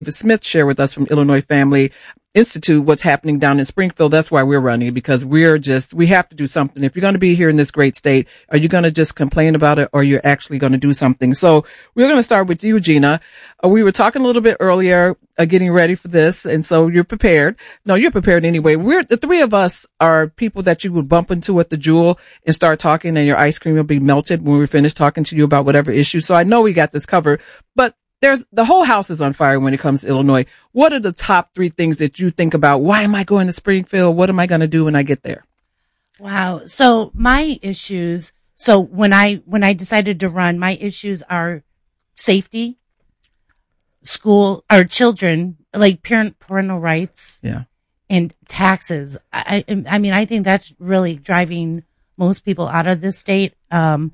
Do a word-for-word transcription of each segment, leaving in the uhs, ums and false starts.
Smith share with us from Illinois Family Institute what's happening down in Springfield. That's why we're running, because we're just, we have to do something. If you're going to be here in this great state, are you going to just complain about it, or you're actually going to do something? So we're going to start with you, Gina. Uh, we were talking a little bit earlier, uh, getting ready for this. And so you're prepared. No, you're prepared anyway. We're, the three of us are people that you would bump into at the Jewel and start talking, and your ice cream will be melted when we're finished talking to you about whatever issue. So I know we got this covered, but there's the whole house is on fire when it comes to Illinois. What are the top three things that you think about? Why am I going to Springfield? What am I going to do when I get there? Wow. So my issues, so when I, when I decided to run, my issues are safety, school, our children, like parent, parental rights. Yeah. And taxes. I, I, I mean, I think that's really driving most people out of this state. Um,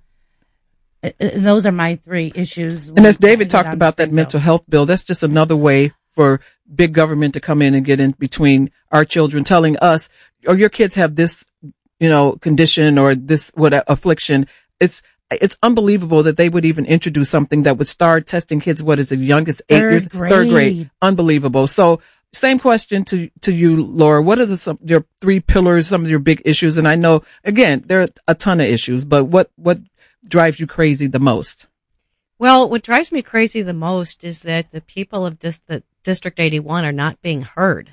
And those are my three issues. And as David talked about that mental health bill, that's just another way for big government to come in and get in between our children, telling us, or your kids have this, you know, condition or this what affliction. It's it's unbelievable that they would even introduce something that would start testing kids. What is it, youngest eight third years, grade. third grade? Unbelievable. So same question to to you, Laura. What are the some your three pillars, some of your big issues? And I know again there are a ton of issues, but what what drives you crazy the most? Well, what drives me crazy the most is that the people of dis- the District eighty-one are not being heard.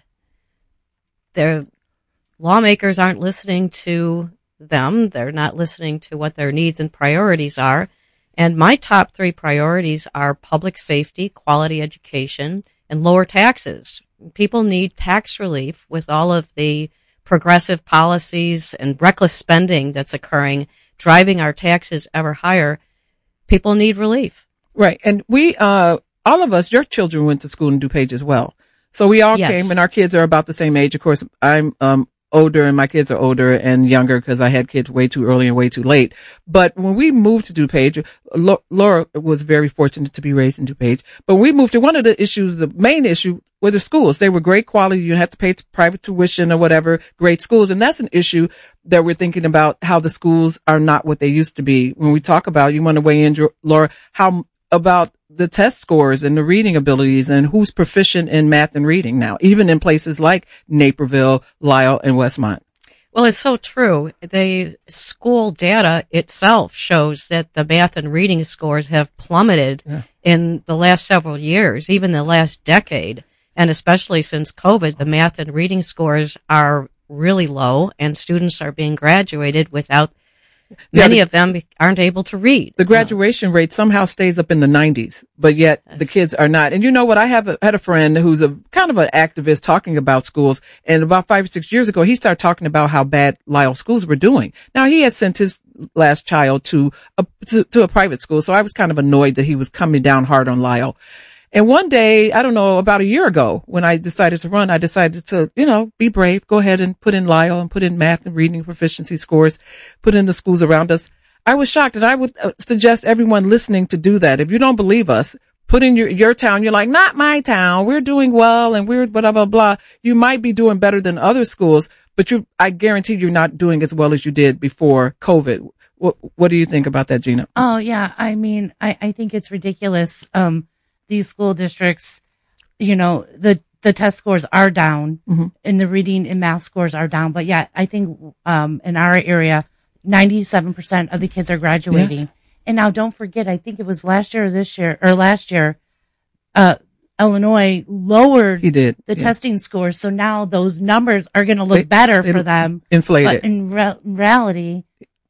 Their lawmakers aren't listening to them. They're not listening to what their needs and priorities are. And my top three priorities are public safety, quality education, and lower taxes. People need tax relief with all of the progressive policies and reckless spending that's occurring, driving our taxes ever higher. People need relief. Right. And we, uh, all of us, your children went to school in DuPage as well. So we all Yes. came, and our kids are about the same age. Of course, I'm, um, older and my kids are older and younger because I had kids way too early and way too late. But when we moved to DuPage, Laura was very fortunate to be raised in DuPage. But when we moved to, one of the issues, the main issue were the schools. They were great quality. You have to pay private tuition or whatever, great schools. And that's an issue that we're thinking about, how the schools are not what they used to be. When we talk about, you want to weigh in, Laura, how about the test scores and the reading abilities and who's proficient in math and reading now, even in places like Naperville, Lisle, and Westmont. Well, it's so true. The school data itself shows that the math and reading scores have plummeted yeah. in the last several years, even the last decade. And especially since COVID, the math and reading scores are really low, and students are being graduated without Many yeah, the, of them aren't able to read. The graduation rate somehow stays up in the nineties, but yet That's the kids are not. And you know what? I have a, had a friend who's a kind of an activist talking about schools. And about five or six years ago, he started talking about how bad Lisle schools were doing. Now, he has sent his last child to a, to, to a private school. So I was kind of annoyed that he was coming down hard on Lisle. And one day, I don't know, about a year ago, when I decided to run, I decided to, you know, be brave, go ahead and put in Lisle and put in math and reading proficiency scores, put in the schools around us. I was shocked, and I would suggest everyone listening to do that. If you don't believe us, put in your, your town. You're like, not my town. We're doing well and we're blah, blah, blah. You might be doing better than other schools, but you, I guarantee you're not doing as well as you did before COVID. What, what do you think about that, Gina? Oh, yeah. I mean, I, I think it's ridiculous. Um, These school districts, you know, the, the test scores are down mm-hmm. and the reading and math scores are down. But yeah, I think, um, in our area, ninety-seven percent of the kids are graduating. Yes. And now don't forget, I think it was last year or this year or last year, uh, Illinois lowered he did. the yeah. testing scores. So now those numbers are going to look they, better for them. Inflated. But in re- reality,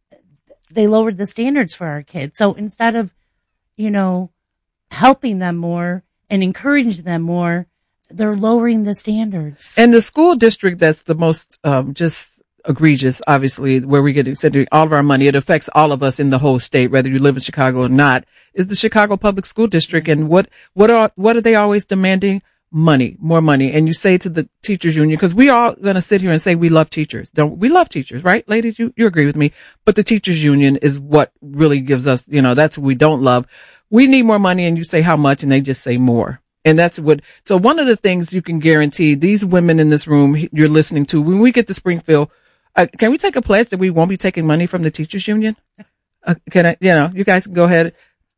they lowered the standards for our kids. So instead of, you know, helping them more and encouraging them more, they're lowering the standards. And the school district that's the most um just egregious, obviously, where we get sending all of our money, it affects all of us in the whole state, whether you live in Chicago or not, is the Chicago Public School District. And what what are what are they always demanding? Money, more money. And you say to the teachers union, because we are going to sit here and say we love teachers. Don't we love teachers, right? Ladies, you, you agree with me. But the teachers union is what really gives us, you know, that's what we don't love. We need more money, and you say how much, and they just say more. And that's what, so one of the things you can guarantee, these women in this room you're listening to, when we get to Springfield, uh, can we take a pledge that we won't be taking money from the teachers union? Uh, can I, you know, you guys can go ahead.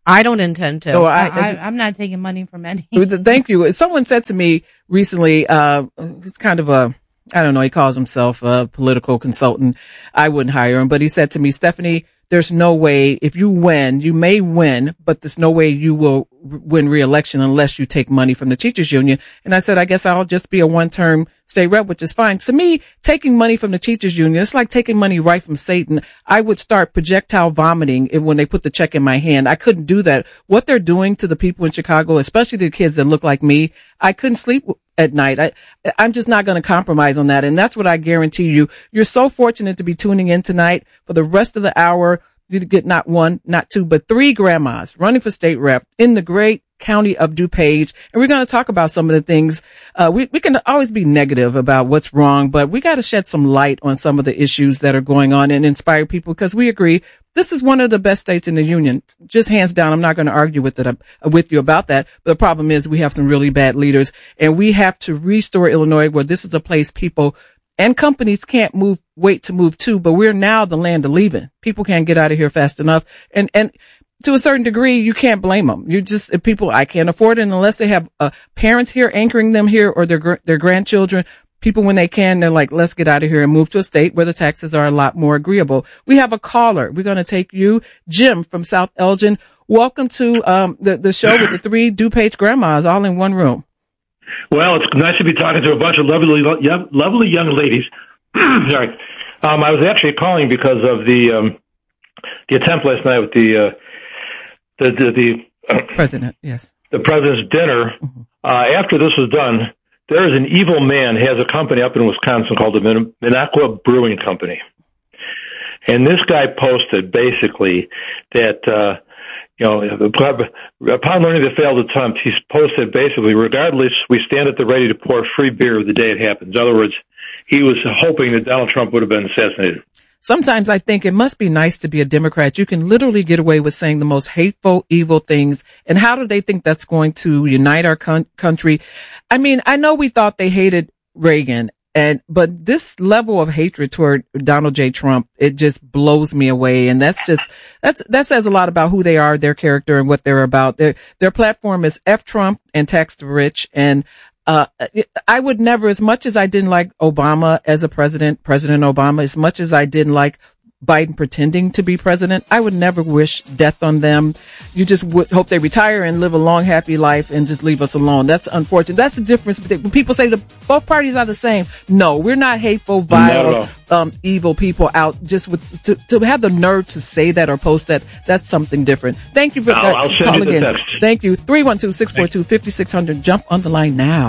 I don't intend to. So I, I, I, I'm not taking money from any. Thank you. Someone said to me recently, uh, it's kind of a, I don't know, he calls himself a political consultant. I wouldn't hire him, but he said to me, Stephanie, there's no way if you win, you may win, but there's no way you will win re-election unless you take money from the teachers union. And I said, I guess I'll just be a one-term state rep, which is fine. To me, taking money from the teachers union, it's like taking money right from Satan. I would start projectile vomiting when they put the check in my hand. I couldn't do that. What they're doing to the people in Chicago, especially the kids that look like me, I couldn't sleep at night. I, I'm just not going to compromise on that. And that's what I guarantee you. You're so fortunate to be tuning in tonight. For the rest of the hour, you get not one, not two, but three grandmas running for state rep in the great county of DuPage. And we're going to talk about some of the things. Uh, we, we can always be negative about what's wrong, but we got to shed some light on some of the issues that are going on and inspire people, because we agree this is one of the best states in the union. Just hands down. I'm not going to argue with it, uh, with you about that. But the problem is we have some really bad leaders, and we have to restore Illinois where this is a place people and companies can't move, wait to move to, but we're now the land of leaving. People can't get out of here fast enough. And, and to a certain degree, you can't blame them. You just, people, I can't afford it unless they have uh, parents here anchoring them here, or their, their grandchildren. People, when they can, they're like, let's get out of here and move to a state where the taxes are a lot more agreeable. We have a caller. We're going to take you, Jim from South Elgin. Welcome to, um, the, the show with the three DuPage grandmas all in one room. Well, it's nice to be talking to a bunch of lovely, young, lovely young ladies. Sorry, um, I was actually calling because of the um, the attempt last night with the uh, the the, the uh, president. Yes, the president's dinner. Mm-hmm. Uh, after this was done, there is an evil man. He has a company up in Wisconsin called the Min- Minocqua Brewing Company, and this guy posted basically that. Uh, You know, upon learning the failed attempt, he's posted basically, regardless, we stand at the ready to pour free beer the day it happens. In other words, he was hoping that Donald Trump would have been assassinated. Sometimes I think it must be nice to be a Democrat. You can literally get away with saying the most hateful, evil things. And how do they think that's going to unite our con- country? I mean, I know we thought they hated Reagan. And, but this level of hatred toward Donald J. Trump, it just blows me away. And that's just, that's, that says a lot about who they are, their character, and what they're about. Their, their platform is F Trump and tax the rich. And, uh, I would never, as much as I didn't like Obama as a president, President Obama, as much as I didn't like Biden pretending to be president, I would never wish death on them. You just would hope they retire and live a long, happy life and just leave us alone. That's unfortunate. That's the difference. When people say the both parties are the same, no, we're not hateful, vile, um, evil people out just with, to, to have the nerve to say that or post that. That's something different. Thank you for I'll, I'll calling in. Text. Thank you. three one two, six four two, five six zero zero. Jump on the line now.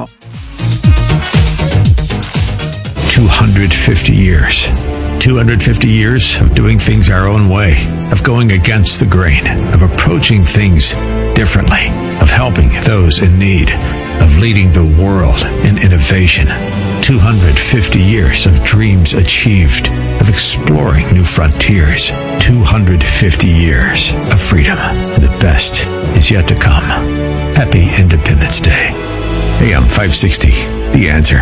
two hundred fifty years. two hundred fifty years of doing things our own way, of going against the grain, of approaching things differently, of helping those in need, of leading the world in innovation. two hundred fifty years of dreams achieved, of exploring new frontiers. two hundred fifty years of freedom. The best is yet to come. Happy Independence Day. A M five sixty, The Answer.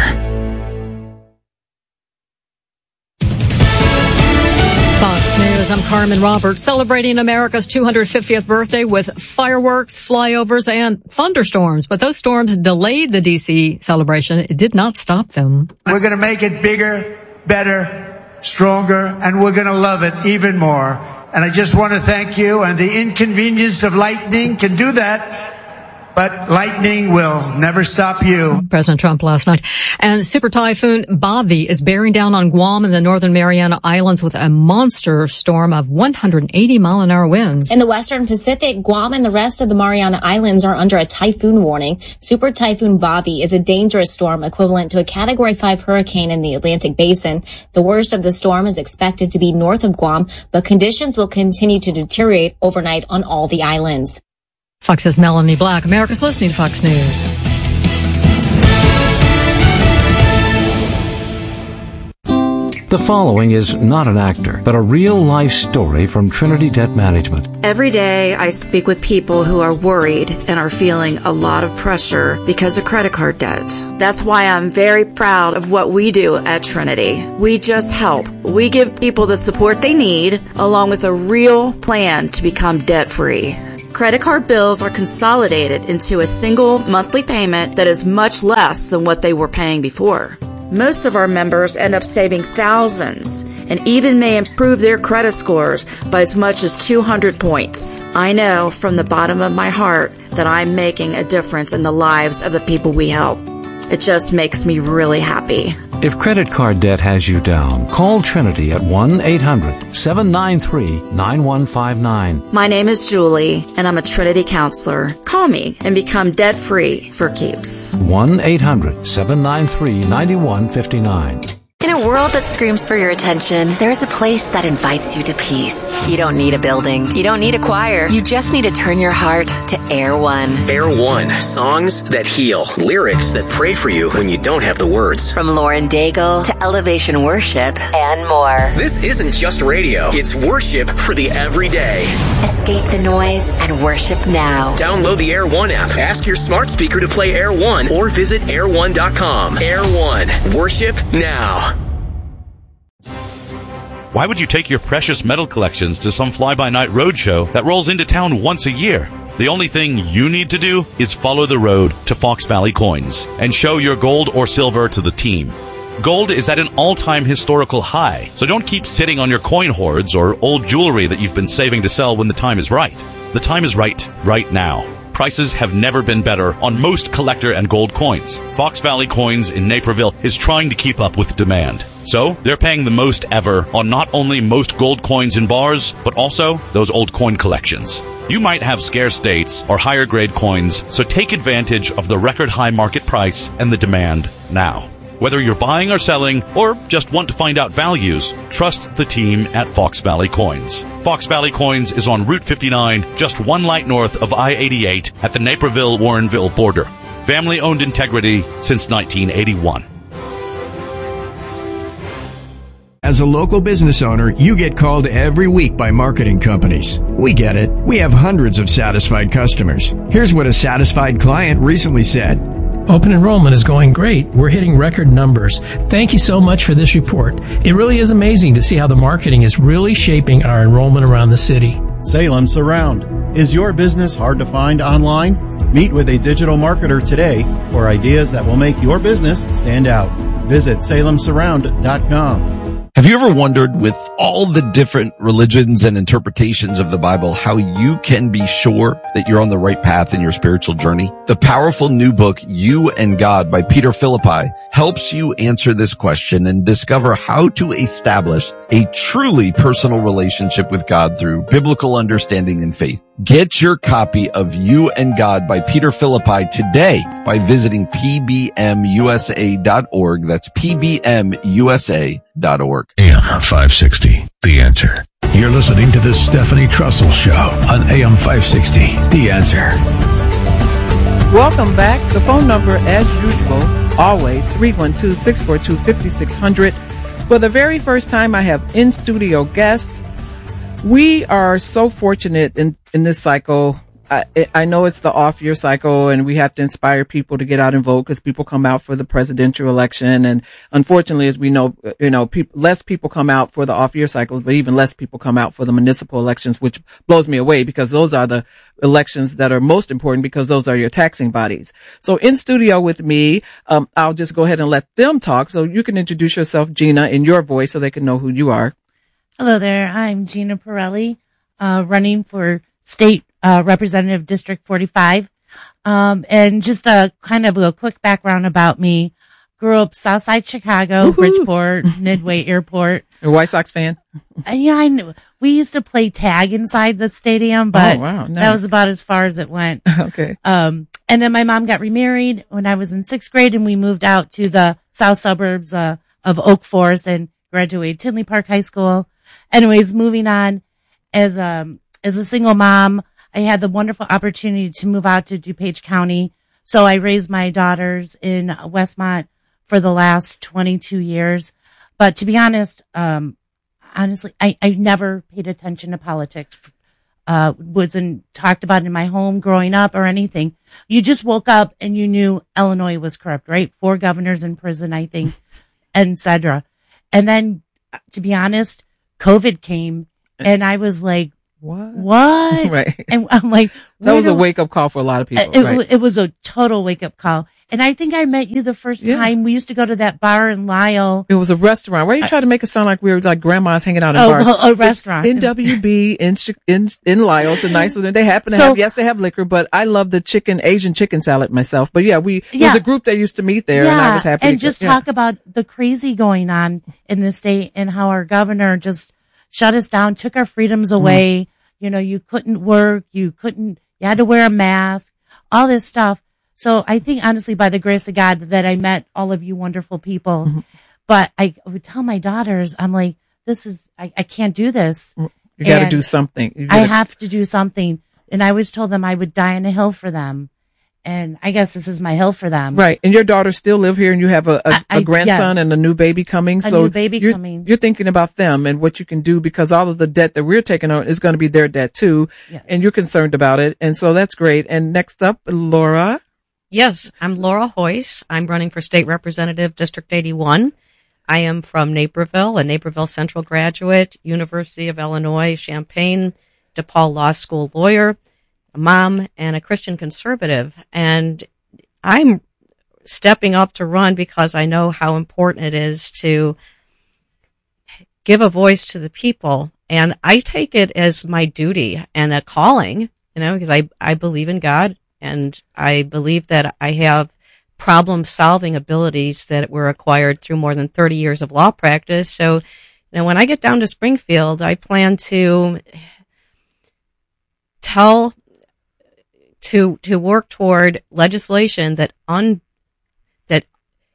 Fox News, I'm Carmen Roberts, celebrating America's two hundred fiftieth birthday with fireworks, flyovers, and thunderstorms. But those storms delayed the D C celebration. It did not stop them. We're going to make it bigger, better, stronger, and we're going to love it even more. And I just want to thank you. And the inconvenience of lightning can do that. But lightning will never stop you. President Trump last night. And Super Typhoon Bavi is bearing down on Guam and the Northern Mariana Islands with a monster storm of one hundred eighty mile an hour winds. In the Western Pacific, Guam and the rest of the Mariana Islands are under a typhoon warning. Super Typhoon Bavi is a dangerous storm equivalent to a Category five hurricane in the Atlantic Basin. The worst of the storm is expected to be north of Guam, but conditions will continue to deteriorate overnight on all the islands. Fox's Melanie Black. America's listening to Fox News. The following is not an actor, but a real-life story from Trinity Debt Management. Every day I speak with people who are worried and are feeling a lot of pressure because of credit card debt. That's why I'm very proud of what we do at Trinity. We just help. We give people the support they need, along with a real plan to become debt-free. Credit card bills are consolidated into a single monthly payment that is much less than what they were paying before. Most of our members end up saving thousands and even may improve their credit scores by as much as two hundred points. I know from the bottom of my heart that I'm making a difference in the lives of the people we help. It just makes me really happy. If credit card debt has you down, call Trinity at one eight hundred seven nine three nine one five nine. My name is Julie, and I'm a Trinity counselor. Call me and become debt-free for keeps. one eight hundred seven nine three nine one five nine. In a world that screams for your attention, there's a place that invites you to peace. You don't need a building. You don't need a choir. You just need to turn your heart to Air One. Air One. Songs that heal. Lyrics that pray for you when you don't have the words. From Lauren Daigle to Elevation Worship and more. This isn't just radio. It's worship for the everyday. Escape the noise and worship now. Download the Air One app. Ask your smart speaker to play Air One or visit air one dot com. Air One. Worship now. Why would you take your precious metal collections to some fly-by-night roadshow that rolls into town once a year? The only thing you need to do is follow the road to Fox Valley Coins and show your gold or silver to the team. Gold is at an all-time historical high, so don't keep sitting on your coin hoards or old jewelry that you've been saving to sell when the time is right. The time is right, right now. Prices have never been better on most collector and gold coins. Fox Valley Coins in Naperville is trying to keep up with demand. So, they're paying the most ever on not only most gold coins in bars, but also those old coin collections. You might have scarce dates or higher grade coins, so take advantage of the record high market price and the demand now. Whether you're buying or selling, or just want to find out values, trust the team at Fox Valley Coins. Fox Valley Coins is on Route fifty-nine, just one light north of I eighty-eight at the Naperville-Warrenville border. Family-owned integrity since nineteen eighty-one. As a local business owner, you get called every week by marketing companies. We get it. We have hundreds of satisfied customers. Here's what a satisfied client recently said. Open enrollment is going great. We're hitting record numbers. Thank you so much for this report. It really is amazing to see how the marketing is really shaping our enrollment around the city. Salem Surround. Is your business hard to find online? Meet with a digital marketer today for ideas that will make your business stand out. Visit salem surround dot com. Have you ever wondered, with all the different religions and interpretations of the Bible, how you can be sure that you're on the right path in your spiritual journey? The powerful new book, You and God by Peter Philippi, helps you answer this question and discover how to establish a truly personal relationship with God through biblical understanding and faith. Get your copy of You and God by Peter Philippi today by visiting p b m u s a dot org. That's p b m u s a dot org. A M five sixty, The Answer. You're listening to the Stephanie Trussell Show on A M five sixty, The Answer. Welcome back. The phone number, as usual, always three one two, six four two, five six zero zero. For the very first time, I have in-studio guests. We are so fortunate in, in this cycle. I, I know it's the off-year cycle, and we have to inspire people to get out and vote because people come out for the presidential election. And unfortunately, as we know, you know, people, less people come out for the off-year cycle, but even less people come out for the municipal elections, which blows me away because those are the elections that are most important because those are your taxing bodies. So in studio with me, um, I'll just go ahead and let them talk. So you can introduce yourself, Gina, in your voice so they can know who you are. Hello there. I'm Gina Pirelli, uh, running for state Uh, Representative District forty-five. Um, and just a kind of a quick background about me. Grew up Southside Chicago, Woo-hoo. Bridgeport, Midway Airport. A White Sox fan? Uh, yeah, I knew. We used to play tag inside the stadium, but oh, wow. Nice. That was about as far as it went. Okay. Um, and then my mom got remarried when I was in sixth grade, and we moved out to the south suburbs uh, of Oak Forest and graduated Tinley Park High School. Anyways, moving on, as um as a single mom, I had the wonderful opportunity to move out to DuPage County. So I raised my daughters in Westmont for the last twenty-two years. But to be honest, um, honestly, I, I never paid attention to politics. Uh, wasn't talked about in my home growing up or anything. You just woke up and you knew Illinois was corrupt, right? Four governors in prison, I think, et cetera. And then, to be honest, COVID came and I was like, What? What? Right. And I'm like, that was a wake up call for a lot of people. It, right. it was a total wake up call. And I think I met you the first Yeah. time. We used to go to that bar in Lyle. It was a restaurant. Why are you trying to make it sound like we were like grandmas hanging out in Oh, bars? well, a restaurant. N W B in Chi- in in Lyle. It's a nice one. They happen to So- have, yes, they have liquor, but I love the chicken, Asian chicken salad myself. But yeah, we, there was Yeah. a group that used to meet there and I was happy. And to, just yeah. talk about the crazy going on in the state and how our governor just shut us down, took our freedoms away. You know, you couldn't work, you couldn't, you had to wear a mask, all this stuff. So I think honestly, by the grace of God, that I met all of you wonderful people. Mm-hmm. But I would tell my daughters, I'm like, this is, I, I can't do this. You got to And do something. You I gotta- have to do something. And I always told them I would die on a hill for them. And I guess this is my hill for them. Right. And your daughters still live here and you have a, a, I- a grandson yes. and a new baby coming. A so new baby you're, coming. You're thinking about them and what you can do because all of the debt that we're taking on is going to be their debt too. Yes. And you're concerned about it. And so that's great. And next up, Laura. Yes, I'm Laura Hoyce. I'm running for State Representative District eighty-one. I am from Naperville, a Naperville Central graduate, University of Illinois, Champaign, DePaul Law School lawyer, a mom, and a Christian conservative. And I'm stepping up to run because I know how important it is to give a voice to the people. And I take it as my duty and a calling, you know, because I, I believe in God and I believe that I have problem solving abilities that were acquired through more than thirty years of law practice. So, you know, when I get down to Springfield, I plan to tell, to, to work toward legislation that un, that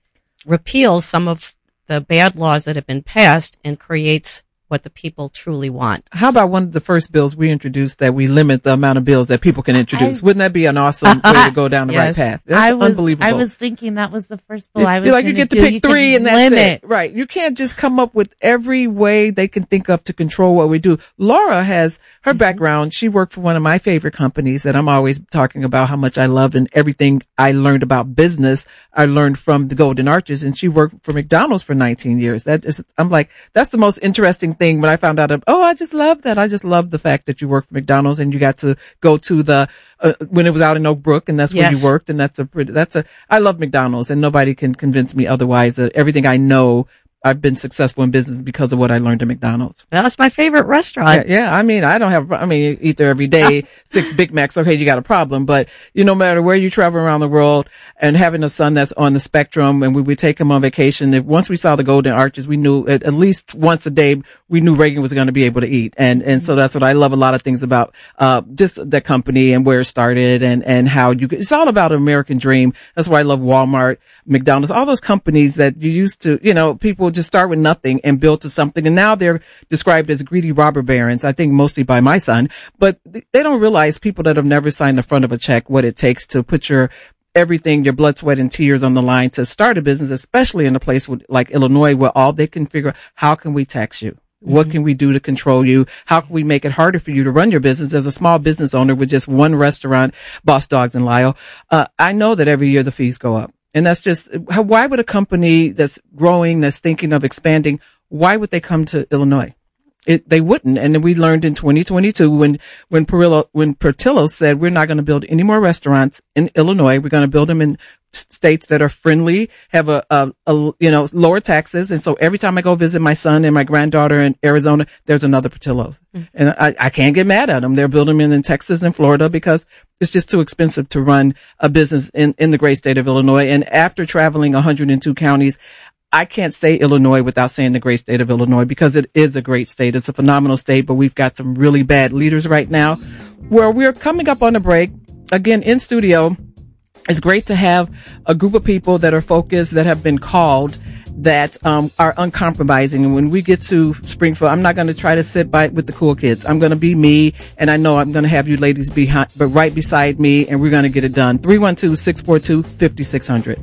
repeals some of the bad laws that have been passed and creates what the people truly want. How about one of the first bills we introduced that we limit the amount of bills that people can introduce? I- Wouldn't that be an awesome way to go down the Yes. right path? That's I was, unbelievable. I was thinking that was the first bill I was You're like, you gonna get to do. pick You can three and that's limit. it. Right. You can't just come up with every way they can think of to control what we do. Laura has her Mm-hmm. background. She worked for one of my favorite companies that I'm always talking about how much I loved and everything I learned about business. I learned from the Golden Arches and she worked for McDonald's for nineteen years. That is, I'm like, that's the most interesting thing when I found out of, oh, I just love that. I just love the fact that you worked for McDonald's and you got to go to the, uh, when it was out in Oak Brook and that's where Yes. you worked. And that's a pretty, that's a, I love McDonald's and nobody can convince me otherwise. Uh, everything I know, I've been successful in business because of what I learned at McDonald's. That's my favorite Yeah, restaurant. yeah, I mean, I don't have, I mean, you eat there every day, six Big Macs. Okay, you got a problem, but you know, no matter where you travel around the world and having a son that's on the spectrum and we would take him on vacation, if once we saw the Golden Arches, we knew at, at least once a day, we knew Reagan was going to be able to eat. And, and so that's what I love a lot of things about, uh, just the company and where it started and, and how you, it's all about an American dream. That's why I love Walmart, McDonald's, all those companies that you used to, you know, people just start with nothing and build to something. And now they're described as greedy robber barons, I think mostly by my son, but they don't realize people that have never signed the front of a check, what it takes to put your everything, your blood, sweat, and tears on the line to start a business, especially in a place with, like Illinois, where all they can figure, how can we tax you? What can we do to control you? How can we make it harder for you to run your business as a small business owner with just one restaurant, Boss Dogs in Lyle? Uh, I know that every year the fees go up. And that's just, how, why would a company that's growing, that's thinking of expanding, why would they come to Illinois? It, they wouldn't. And then we learned in twenty twenty-two when, when Perillo, when Portillo said, we're not going to build any more restaurants in Illinois. We're going to build them in states that are friendly, have a, a, a, you know, lower taxes. And so every time I go visit my son and my granddaughter in Arizona, there's another Portillo's. Mm-hmm. And I, I can't get mad at them. They're building them in Texas and Florida because it's just too expensive to run a business in, in the great state of Illinois. And after traveling one hundred two counties, I can't say Illinois without saying the great state of Illinois because it is a great state. It's a phenomenal state, but we've got some really bad leaders right now where we're coming up on a break. Again, in studio, it's great to have a group of people that are focused, that have been called, that um are uncompromising. And when we get to Springfield, I'm not going to try to sit by with the cool kids. I'm going to be me, and I know I'm going to have you ladies behind, but right beside me, and we're going to get it done. three one two, six four two, five six zero zero.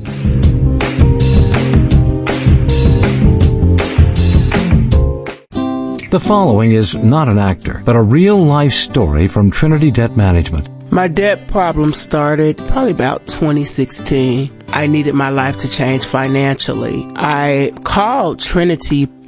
The following is not an actor, but a real-life story from Trinity Debt Management. My debt problem started probably about twenty sixteen. I needed my life to change financially. I called Trinity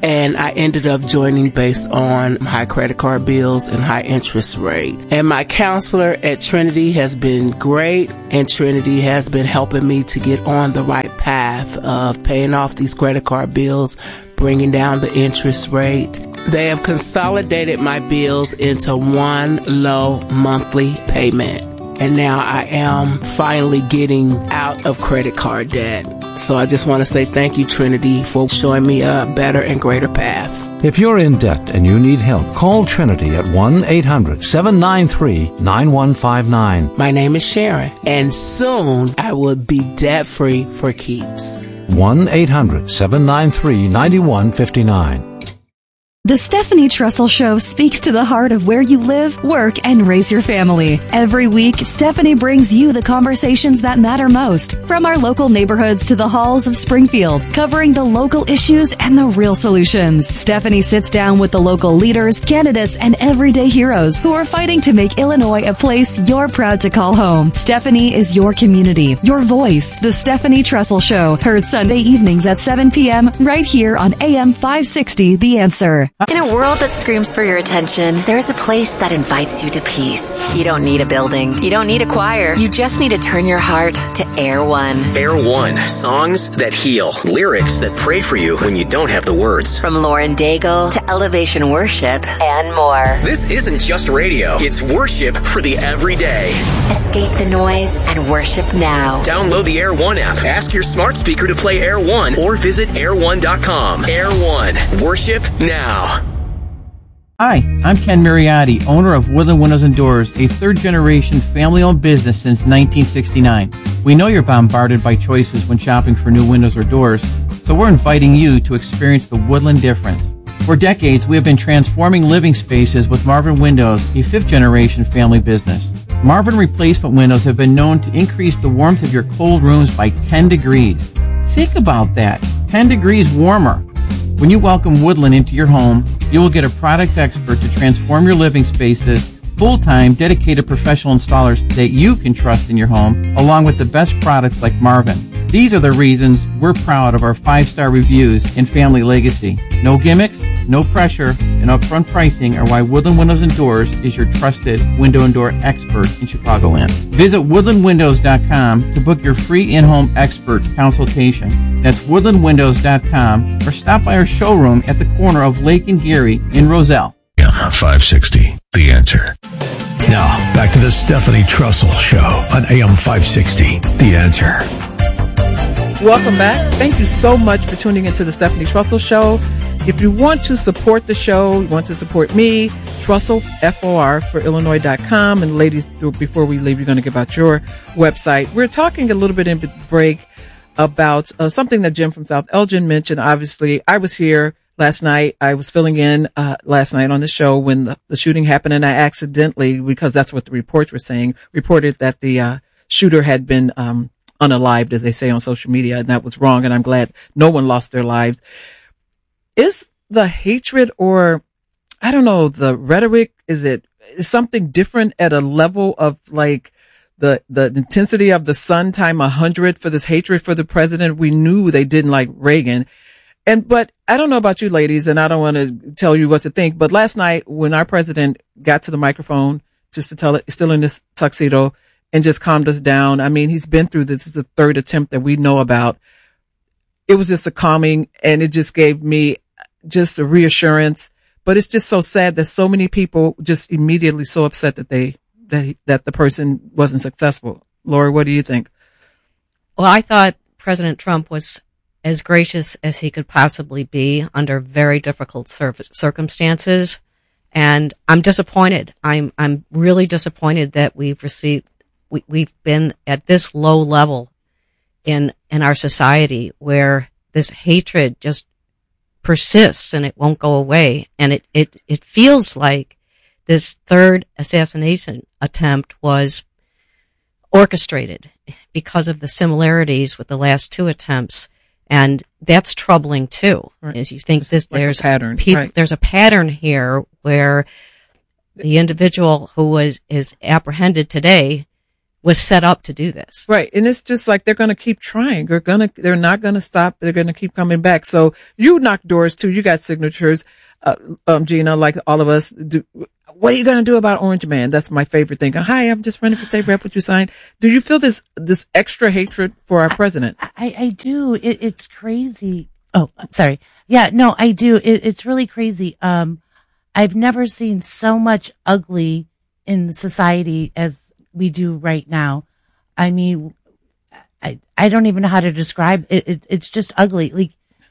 and I ended up joining based on high credit card bills and high interest rate. And my counselor at Trinity has been great, and Trinity has been helping me to get on the right path of paying off these credit card bills, bringing down the interest rate. They have consolidated my bills into one low monthly payment. And now I am finally getting out of credit card debt. So I just want to say thank you, Trinity, for showing me a better and greater path. If you're in debt and you need help, call Trinity at one eight hundred seven nine three nine one five nine. My name is Sharon, and soon I will be debt-free for keeps. one eight hundred seven nine three nine one five nine. The Stephanie Trussell Show speaks to the heart of where you live, work, and raise your family. Every week, Stephanie brings you the conversations that matter most, from our local neighborhoods to the halls of Springfield, covering the local issues and the real solutions. Stephanie sits down with the local leaders, candidates, and everyday heroes who are fighting to make Illinois a place you're proud to call home. Stephanie is your community, your voice. The Stephanie Trussell Show, heard Sunday evenings at seven p.m. right here on A M five sixty, The Answer. In a world that screams for your attention, there's a place that invites you to peace. You don't need a building. You don't need a choir. You just need to turn your heart to Air One. Air One. Songs that heal. Lyrics that pray for you when you don't have the words. From Lauren Daigle to Elevation Worship and more. This isn't just radio. It's worship for the everyday. Escape the noise and worship now. Download the Air One app. Ask your smart speaker to play Air One or visit air one dot com. Air One. Worship now. Hi, I'm Ken Mariotti, owner of Woodland Windows and Doors, a third-generation family-owned business since nineteen sixty-nine. We know you're bombarded by choices when shopping for new windows or doors, so we're inviting you to experience the Woodland difference. For decades, we have been transforming living spaces with Marvin Windows, a fifth-generation family business. Marvin replacement windows have been known to increase the warmth of your cold rooms by ten degrees. Think about that, ten degrees warmer. When you welcome Woodland into your home, you will get a product expert to transform your living spaces, full-time, dedicated professional installers that you can trust in your home, along with the best products like Marvin. These are the reasons we're proud of our five-star reviews and family legacy. No gimmicks, no pressure, and upfront pricing are why Woodland Windows and Doors is your trusted window and door expert in Chicagoland. Visit woodland windows dot com to book your free in-home expert consultation. That's woodland windows dot com, or stop by our showroom at the corner of Lake and Geary in Roselle. Yeah, five sixty, The Answer. Now, back to the Stephanie Trussell Show on A M five sixty, The Answer. Welcome back. Thank you so much for tuning into the Stephanie Trussell Show. If you want to support the show, you want to support me, Trussell, F O R, for Illinois dot com. And ladies, before we leave, you're going to give out your website. We're talking a little bit in the break about uh, something that Jim from South Elgin mentioned. Obviously, I was here last night. I was filling in uh, last night on the show when the, the shooting happened, and I accidentally, because that's what the reports were saying, reported that the uh, shooter had been um unalived, as they say on social media, and that was wrong, and I'm glad no one lost their lives. Is the hatred, or I don't know, the rhetoric, is it is something different at a level of like the the intensity of the sun time a hundred for this hatred for the president? We knew they didn't like Reagan. And, but I don't know about you ladies, and I don't want to tell you what to think, but last night when our president got to the microphone just to tell it, still in this tuxedo, and just calmed us down. I mean, he's been through this. This is the third attempt that we know about. It was just a calming, and it just gave me just a reassurance. But it's just so sad that so many people just immediately so upset that they, that, he, that the person wasn't successful. Lori, what do you think? Well, I thought President Trump was as gracious as he could possibly be under very difficult circumstances. And I'm disappointed. I'm, I'm really disappointed that we've received, We, we've been at this low level in in our society where this hatred just persists and it won't go away. And it, it, it feels like this third assassination attempt was orchestrated because of the similarities with the last two attempts. And that's troubling too. Right. As you think this, like there's a pattern. Pe- right. There's a pattern here where the individual who was is apprehended today was set up to do this. Right. And it's just like they're going to keep trying. They're going to, they're not going to stop. They're going to keep coming back. So you knocked doors too. You got signatures, uh, um, Gina, like all of us do. What are you going to do about Orange Man? That's my favorite thing. Hi, I'm just running for state rep. Would you sign? Do you feel this, this extra hatred for our president? I, I do. It, it's crazy. Oh, sorry. Yeah, no, I do. It, it's really crazy. Um, I've never seen so much ugly in society as we do right now. I mean, I, I don't even know how to describe it. it. It's just ugly. Like,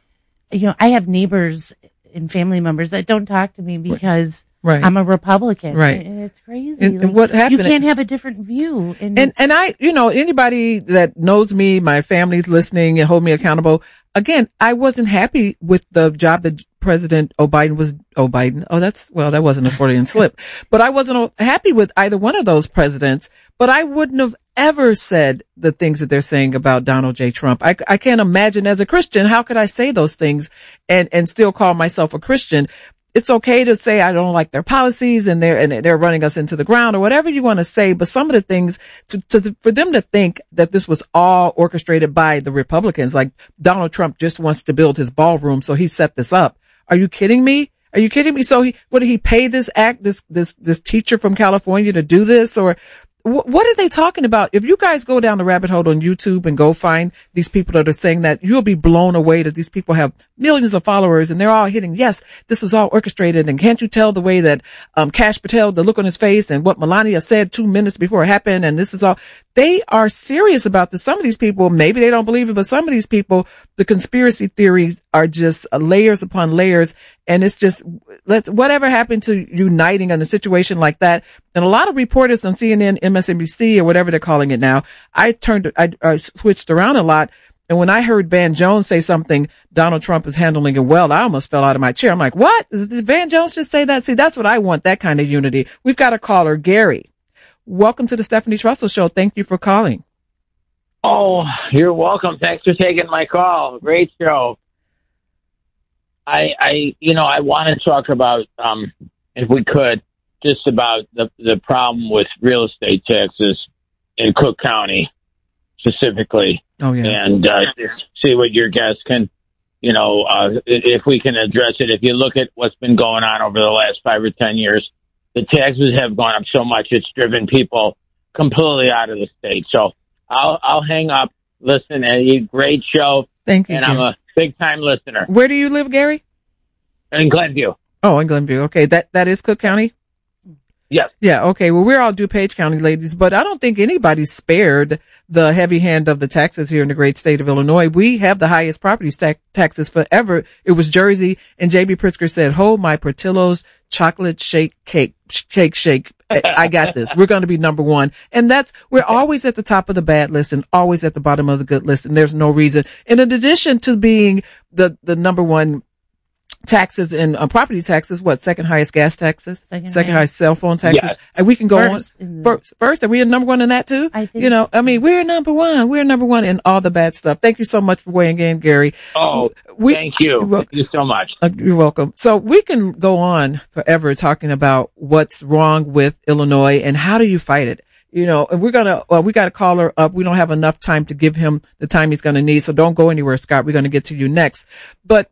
you know, I have neighbors and family members that don't talk to me because right. I'm a Republican. Right. And it's crazy. And, like, and what happened? You can't have a different view. And, and, and I, you know, anybody that knows me, my family's listening and hold me accountable. Again, I wasn't happy with the job that President O'Biden was, oh, Biden. Oh, that's, well, that wasn't a Freudian slip, but I wasn't happy with either one of those presidents, but I wouldn't have ever said the things that they're saying about Donald J. Trump. I, I can't imagine as a Christian, how could I say those things and, and still call myself a Christian? It's okay to say I don't like their policies and they're, and they're running us into the ground or whatever you want to say. But some of the things to, to, for them to think that this was all orchestrated by the Republicans, like Donald Trump just wants to build his ballroom. So he set this up. Are you kidding me? Are you kidding me? So he, what did he pay this act, this, this, this teacher from California to do this? Or wh- what are they talking about? If you guys go down the rabbit hole on YouTube and go find these people that are saying that, you'll be blown away that these people have millions of followers and they're all hitting, yes, this was all orchestrated. And can't you tell the way that, um, Kash Patel, the look on his face and what Melania said two minutes before it happened. And this is all, they are serious about this. Some of these people, maybe they don't believe it, but some of these people, the conspiracy theories are just layers upon layers. And it's just, let's, whatever happened to uniting in a situation like that. And a lot of reporters on C N N, M S N B C or whatever they're calling it now, I turned, I, I switched around a lot. And when I heard Van Jones say something, Donald Trump is handling it well, I almost fell out of my chair. I'm like, what? Did Van Jones just say that? See, that's what I want, that kind of unity. We've got a caller, Gary. Welcome to the Stephanie Trussell Show. Thank you for calling. Oh, you're welcome. Thanks for taking my call. Great show. I, I, you know, I want to talk about, um, if we could, just about the the problem with real estate taxes in Cook County specifically. Oh yeah. And uh, just see what your guests can, you know, uh, if we can address it. If you look at what's been going on over the last five or ten years, the taxes have gone up so much it's driven people completely out of the state. So I'll I'll hang up. Listen, a great show. Thank you. And Gary. I'm a big time listener. Where do you live, Gary? In Glenview. Oh, in Glenview. Okay, that that is Cook County. Yes. Yeah. Okay. Well, we're all DuPage County ladies, but I don't think anybody's spared the heavy hand of the taxes here in the great state of Illinois. We have the highest property tax taxes forever. It was Jersey, and J B Pritzker said, "Hold my Portillo's chocolate shake cake, cake shake. I got this. We're going to be number one." And that's, we're always at the top of the bad list and always at the bottom of the good list. And there's no reason. And in addition to being the, the number one taxes and uh, property taxes, what, second highest gas taxes, second, second highest cell phone taxes, yes. And we can go first on first. First, are we number one in that too? I think you know, I mean, we're number one. We're number one in all the bad stuff. Thank you so much for weighing in, Gary. Oh, we, thank you. Thank you so much. Uh, you're welcome. So we can go on forever talking about what's wrong with Illinois and how do you fight it. You know, and we're going to, well, we got a caller up. We don't have enough time to give him the time he's going to need. So don't go anywhere, Scott. We're going to get to you next. But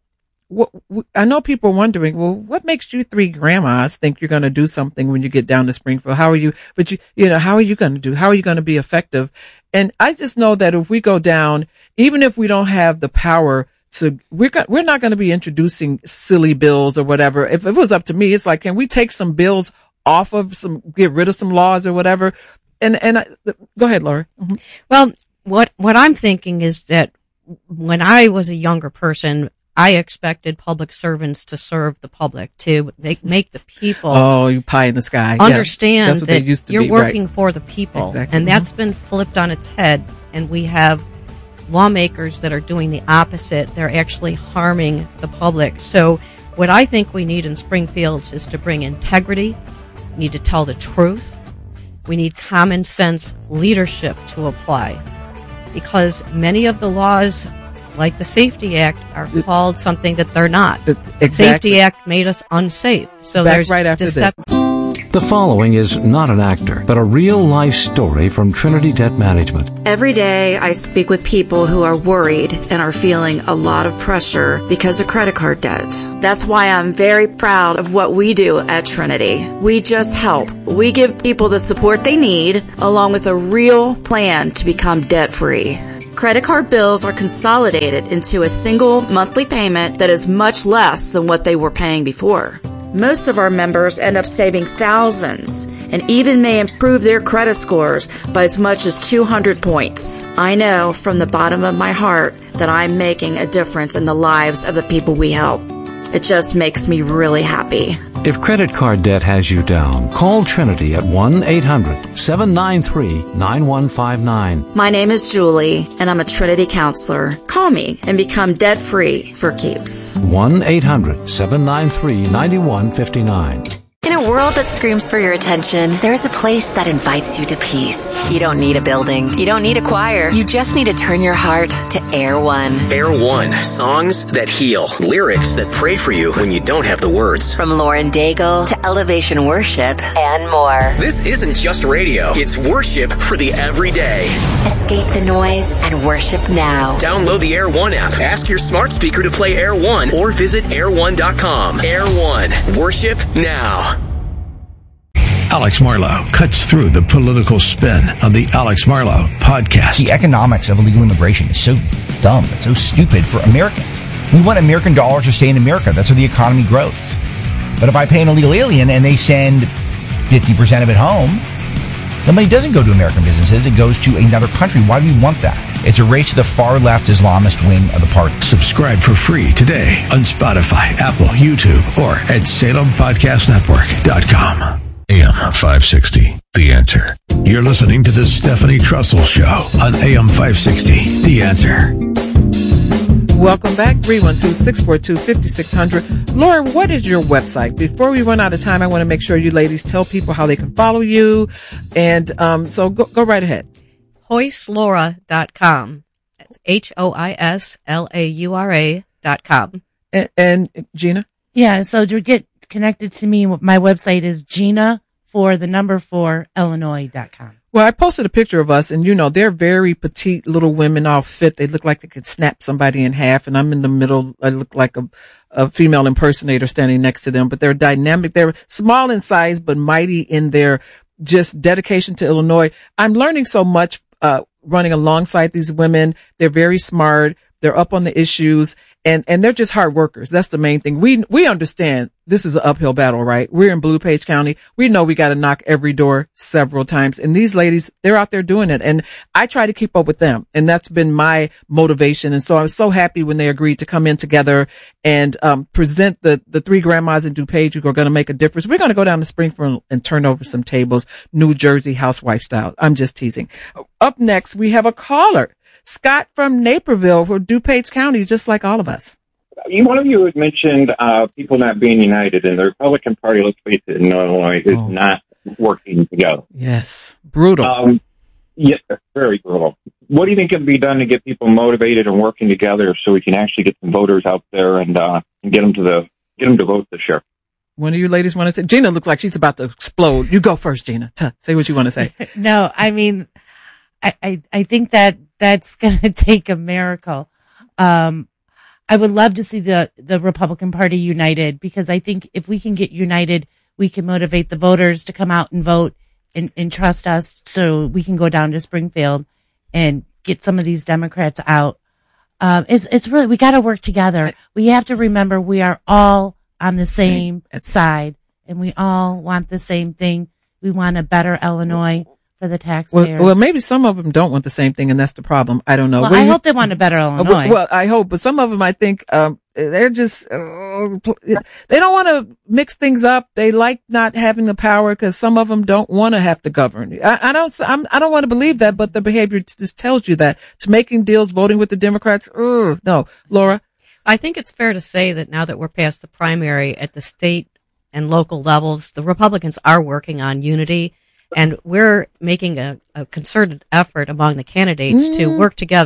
I know people are wondering, well, what makes you three grandmas think you're going to do something when you get down to Springfield? How are you, but you, you know, how are you going to do? How are you going to be effective? And I just know that if we go down, even if we don't have the power to, we're got, we're not going to be introducing silly bills or whatever. If it was up to me, it's like, can we take some bills off of some, get rid of some laws or whatever? And, and I, go ahead, Laura. Mm-hmm. Well, what, what I'm thinking is that when I was a younger person, I expected public servants to serve the public, to make, make the people oh, you pie in the sky. understand yeah, that you're be, working right. for the people. Exactly. And that's been flipped on its head. And we have lawmakers that are doing the opposite. They're actually harming the public. So what I think we need in Springfield is to bring integrity. We need to tell the truth. We need common sense leadership to apply. Because many of the laws, like the Safety Act, are called something that they're not. Exactly. Safety Act made us unsafe. So Back there's right after deception. this. The following is not an actor, but a real-life story from Trinity Debt Management. Every day I speak with people who are worried and are feeling a lot of pressure because of credit card debt. That's why I'm very proud of what we do at Trinity. We just help. We give people the support they need, along with a real plan to become debt-free. Credit card bills are consolidated into a single monthly payment that is much less than what they were paying before. Most of our members end up saving thousands and even may improve their credit scores by as much as two hundred points. I know from the bottom of my heart that I'm making a difference in the lives of the people we help. It just makes me really happy. If credit card debt has you down, call Trinity at one eight hundred seven nine three nine one five nine. My name is Julie, and I'm a Trinity counselor. Call me and become debt-free for keeps. one eight hundred seven nine three nine one five nine. In a world that screams for your attention, there is a place that invites you to peace. You don't need a building. You don't need a choir. You just need to turn your heart to Air One. Air One. Songs that heal. Lyrics that pray for you when you don't have the words. From Lauren Daigle to Elevation Worship and more. This isn't just radio. It's worship for the everyday. Escape the noise and worship now. Download the Air One app. Ask your smart speaker to play Air One or visit air one dot com. Air One. Worship now. Alex Marlow cuts through the political spin on the Alex Marlow podcast. The economics of illegal immigration is so dumb. It's so stupid for Americans. We want American dollars to stay in America. That's how the economy grows. But if I pay an illegal alien and they send fifty percent of it home, the money doesn't go to American businesses. It goes to another country. Why do we want that? It's a race to the far-left Islamist wing of the party. Subscribe for free today on Spotify, Apple, YouTube, or at Salem Podcast Network dot com. A M five sixty, The Answer. You're listening to the Stephanie Trussell Show on A M five sixty, The Answer. Welcome back. three one two, six four two, five six zero zero. Laura, what is your website? Before we run out of time, I want to make sure you ladies tell people how they can follow you. And um, so go, go right ahead. Hois Laura dot com. That's H O I S L A U R A dot com. And, and Gina? Yeah, so to get connected to me, my website is Gina for the number four Illinois dot com. Well, I posted a picture of us, and you know, they're very petite little women, all fit. They look like they could snap somebody in half, and I'm in the middle. I look like a, a female impersonator standing next to them, but they're dynamic. They're small in size, but mighty in their just dedication to Illinois. I'm learning so much, uh, running alongside these women. They're very smart. They're up on the issues, and, and they're just hard workers. That's the main thing. We, we understand this is an uphill battle, right? We're in Blue Page County. We know we got to knock every door several times. And these ladies, they're out there doing it. And I try to keep up with them. And that's been my motivation. And so I was so happy when they agreed to come in together and, um, present the, the three grandmas in DuPage who are going to make a difference. We're going to go down to Springfield and turn over some tables, New Jersey housewife style. I'm just teasing. Up next, we have a caller. Scott from Naperville for DuPage County, just like all of us. One of you had mentioned uh, people not being united, and the Republican Party, let's face it, in Illinois, is oh. not working together. Yes, brutal. Um, yes, very brutal. What do you think can be done to get people motivated and working together so we can actually get some voters out there and, uh, and get them to the get them to vote this year? One of you ladies want to say? Gina looks like she's about to explode. You go first, Gina. T- say what you want to say. No, I mean, I, I, I think that that's going to take a miracle. Um, I would love to see the, the Republican Party united, because I think if we can get united, we can motivate the voters to come out and vote and, and trust us, so we can go down to Springfield and get some of these Democrats out. Um, it's, it's really, we got to work together. We have to remember we are all on the same side, and we all want the same thing. We want a better Illinois for the taxpayers. Well, well, maybe some of them don't want the same thing, and that's the problem. I don't know. Well, I you, hope they want a better Illinois. Well, I hope, but some of them, I think, um, they're just, uh, they don't want to mix things up. They like not having the power because some of them don't want to have to govern. I, I don't, I'm, I don't want to believe that, but the behavior just tells you that. To making deals, voting with the Democrats, ugh, no. Laura? I think it's fair to say that now that we're past the primary at the state and local levels, the Republicans are working on unity. And we're making a, a concerted effort among the candidates mm. to work together.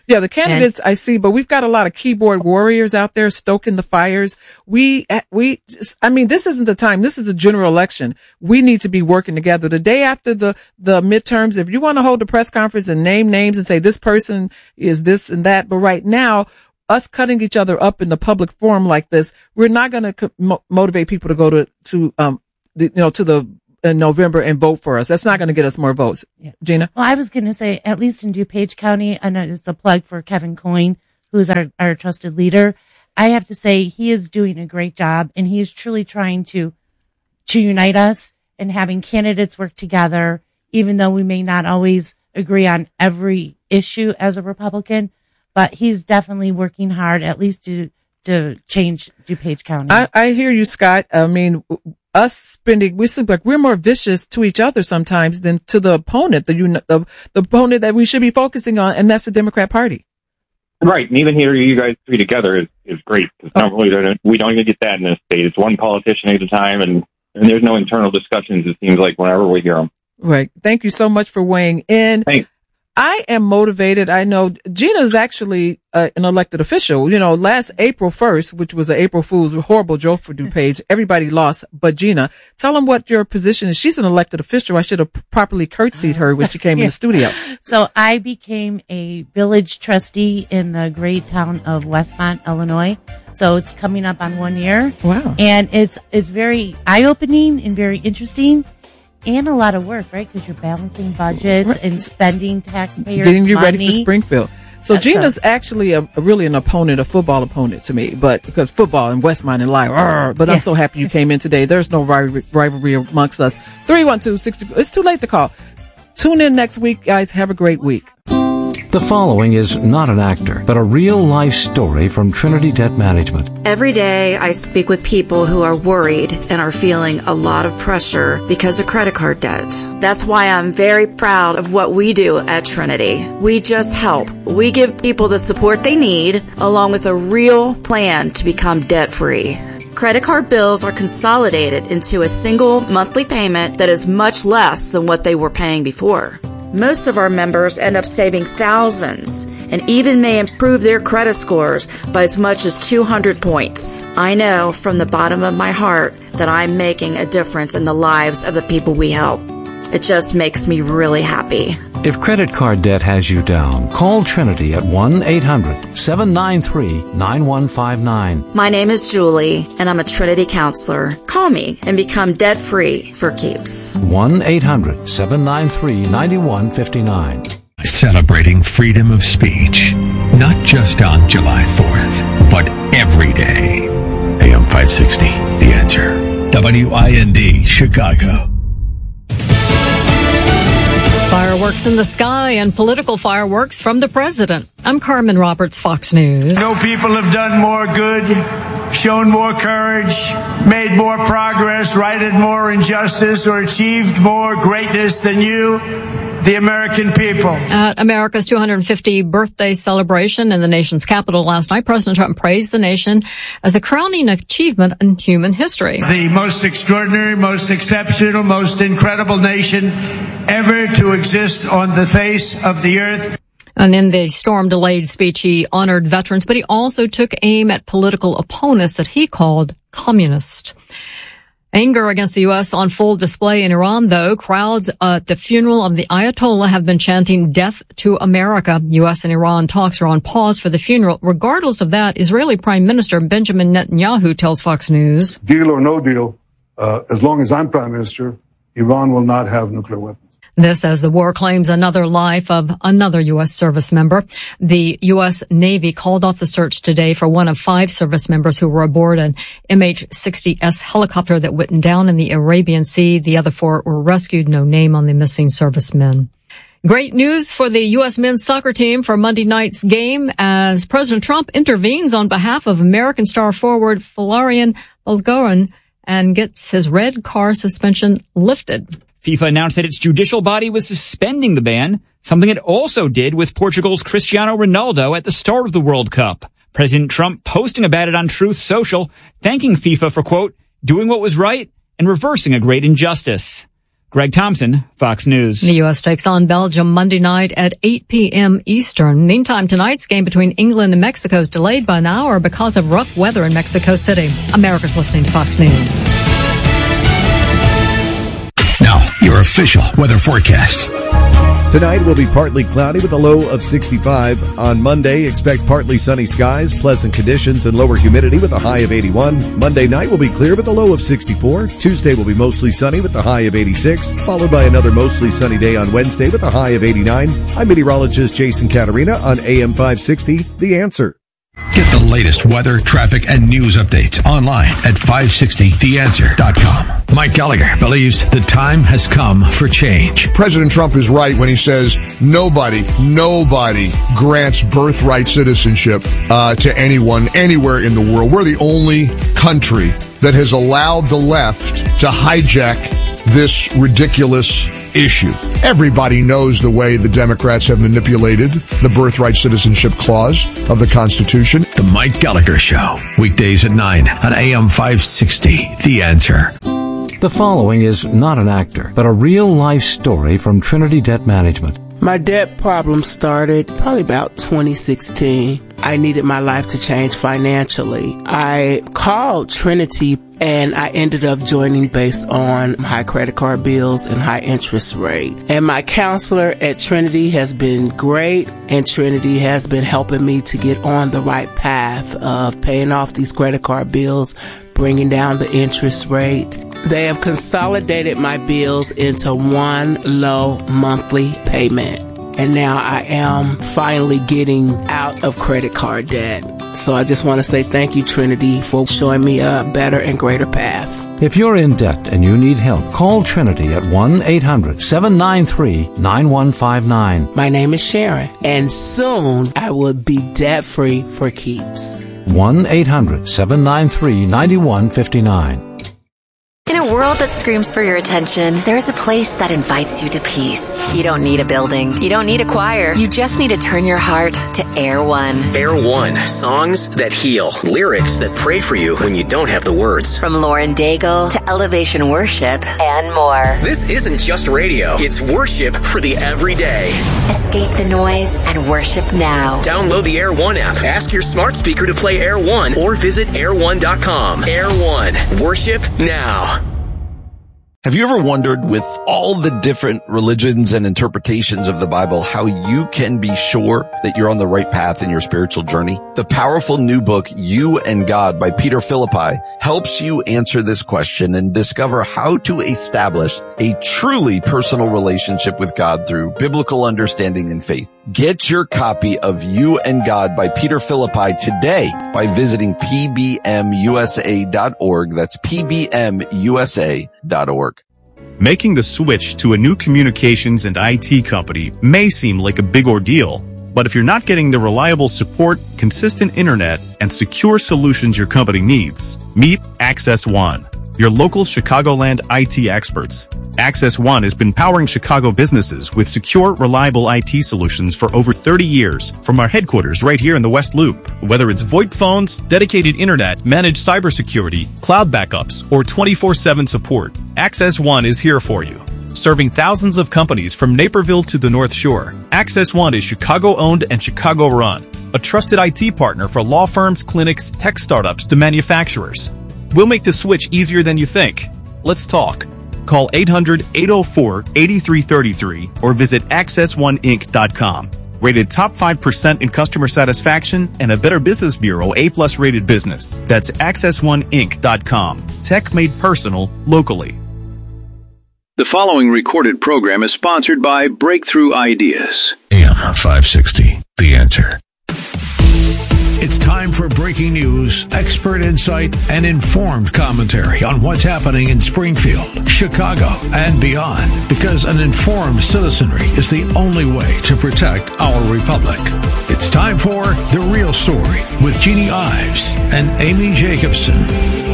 Yeah, the candidates and, I see, but we've got a lot of keyboard warriors out there stoking the fires. We, we, just, I mean, this isn't the time. This is a general election. We need to be working together. The day after the, the midterms, if you want to hold a press conference and name names and say this person is this and that, but right now, us cutting each other up in the public forum like this, we're not going to co- mo- motivate people to go to, to, um, the, you know, to the, in November and vote for us. That's not going to get us more votes. Yeah. Gina? Well, I was going to say, at least in DuPage County, and it's a plug for Kevin Coyne, who's our, our trusted leader. I have to say he is doing a great job, and he is truly trying to, to unite us and having candidates work together, even though we may not always agree on every issue as a Republican. But he's definitely working hard, at least to to change DuPage County. I, I hear you, Scott. I mean, us spending, we seem like we're more vicious to each other sometimes than to the opponent, the, the the opponent that we should be focusing on, and that's the Democrat Party. Right, and even here, you guys three together is, is great. Because oh. normally we don't even get that in this state. It's one politician at a time, and, and there's no internal discussions, it seems like, whenever we hear them. Right. Thank you so much for weighing in. Thanks. I am motivated. I know Gina is actually uh, an elected official. You know, last April first, which was an April Fool's horrible joke for DuPage, everybody lost but Gina. Tell them what your position is. She's an elected official. I should have properly curtsied her when she came yeah. in the studio. So I became a village trustee in the great town of Westmont, Illinois. So it's coming up on one year. Wow. And it's, it's very eye-opening and very interesting. And a lot of work, right? Because you're balancing budgets right. and spending taxpayers' Getting you money. ready for Springfield. So That's Gina's a, actually a, a really an opponent, a football opponent to me, but because football and Westmont and Lyle, but yeah. I'm so happy you came in today. There's no rivalry, rivalry amongst us. three one two, six two It's too late to call. Tune in next week, guys. Have a great week. The following is not an actor, but a real-life story from Trinity Debt Management. Every day I speak with people who are worried and are feeling a lot of pressure because of credit card debt. That's why I'm very proud of what we do at Trinity. We just help. We give people the support they need, along with a real plan to become debt-free. Credit card bills are consolidated into a single monthly payment that is much less than what they were paying before. Most of our members end up saving thousands and even may improve their credit scores by as much as two hundred points. I know from the bottom of my heart that I'm making a difference in the lives of the people we help. It just makes me really happy. If credit card debt has you down, call Trinity at one eight hundred, seven nine three, nine one five nine. My name is Julie, and I'm a Trinity counselor. Call me and become debt-free for keeps. one eight hundred, seven nine three, nine one five nine. Celebrating freedom of speech, not just on July fourth, but every day. A M five sixty, The Answer. W I N D, Chicago. Fireworks in the sky and political fireworks from the president. I'm Carmen Roberts, Fox News. No people have done more good, shown more courage, made more progress, righted more injustice, or achieved more greatness than you, the American people. At America's two hundred fiftieth birthday celebration in the nation's capital last night, President Trump praised the nation as a crowning achievement in human history. The most extraordinary, most exceptional, most incredible nation ever to exist on the face of the earth. And in the storm-delayed speech, he honored veterans, but he also took aim at political opponents that he called communist. Anger against the U S on full display in Iran, though. Crowds at the funeral of the Ayatollah have been chanting death to America. U S and Iran talks are on pause for the funeral. Regardless of that, Israeli Prime Minister Benjamin Netanyahu tells Fox News, deal or no deal, uh, as long as I'm Prime Minister, Iran will not have nuclear weapons. This as the war claims another life of another U S service member. The U S Navy called off the search today for one of five service members who were aboard an M H sixty S helicopter that went down in the Arabian Sea. The other four were rescued. No name on the missing servicemen. Great news for the U S men's soccer team for Monday night's game as President Trump intervenes on behalf of American star forward Florian Bulgarin and gets his red car suspension lifted. FIFA announced that its judicial body was suspending the ban, something it also did with Portugal's Cristiano Ronaldo at the start of the World Cup. President Trump posting about it on Truth Social, thanking FIFA for, quote, doing what was right and reversing a great injustice. Greg Thompson, Fox News. The U S takes on Belgium Monday night at eight p.m. Eastern. Meantime, tonight's game between England and Mexico is delayed by an hour because of rough weather in Mexico City. America's listening to Fox News. Now, your official weather forecast. Tonight will be partly cloudy with a low of sixty-five. On Monday, expect partly sunny skies, pleasant conditions, and lower humidity with a high of eighty-one. Monday night will be clear with a low of sixty-four. Tuesday will be mostly sunny with a high of eighty-six, followed by another mostly sunny day on Wednesday with a high of eighty-nine. I'm meteorologist Jason Caterina on A M five sixty, The Answer. Get the latest weather, traffic, and news updates online at five sixty the answer dot com. Mike Gallagher believes the time has come for change. President Trump is right when he says nobody, nobody grants birthright citizenship uh, to anyone, anywhere in the world. We're the only country that has allowed the left to hijack this ridiculous issue. Everybody knows the way the Democrats have manipulated the birthright citizenship clause of the Constitution. The Mike Gallagher Show, weekdays at nine on A M five sixty, The Answer. The following is not an actor, but a real-life story from Trinity Debt Management. My debt problem started probably about twenty sixteen. I needed my life to change financially. I called Trinity and I ended up joining based on high credit card bills and high interest rate. And my counselor at Trinity has been great, and Trinity has been helping me to get on the right path of paying off these credit card bills, bringing down the interest rate. They have consolidated my bills into one low monthly payment. And now I am finally getting out of credit card debt. So I just want to say thank you, Trinity, for showing me a better and greater path. If you're in debt and you need help, call Trinity at one eight hundred seven nine three nine one five nine. My name is Sharon, and soon I will be debt-free for keeps. one eight hundred seven nine three nine one five nine. In a world that screams for your attention, there's a place that invites you to peace. You don't need a building. You don't need a choir. You just need to turn your heart to Air One. Air One. Songs that heal. Lyrics that pray for you when you don't have the words. From Lauren Daigle to Elevation Worship and more. This isn't just radio. It's worship for the everyday. Escape the noise and worship now. Download the Air One app. Ask your smart speaker to play Air One or visit air one dot com. Air One. Worship now. Have you ever wondered, with all the different religions and interpretations of the Bible, how you can be sure that you're on the right path in your spiritual journey? The powerful new book, You and God by Peter Philippi, helps you answer this question and discover how to establish a truly personal relationship with God through biblical understanding and faith. Get your copy of You and God by Peter Philippi today by visiting p b m u s a dot org. That's p b m u s a dot org. Making the switch to a new communications and I T company may seem like a big ordeal, but if you're not getting the reliable support, consistent internet, and secure solutions your company needs, meet Access One, your local Chicagoland I T experts. Access One has been powering Chicago businesses with secure, reliable I T solutions for over thirty years from our headquarters right here in the West Loop. Whether it's VoIP phones, dedicated internet, managed cybersecurity, cloud backups, or twenty-four seven support, Access One is here for you. Serving thousands of companies from Naperville to the North Shore, Access One is Chicago-owned and Chicago-run, a trusted I T partner for law firms, clinics, tech startups to manufacturers. We'll make the switch easier than you think. Let's talk. Call eight hundred eight oh four eight three three three or visit access one inc dot com. Rated top five percent in customer satisfaction and a Better Business Bureau A plus rated business. That's access one inc dot com. Tech made personal locally. The following recorded program is sponsored by Breakthrough Ideas. A M five sixty, The Answer. It's time for breaking news, expert insight, and informed commentary on what's happening in Springfield, Chicago, and beyond. Because an informed citizenry is the only way to protect our republic. It's time for The Real Story with Jeannie Ives and Amy Jacobson.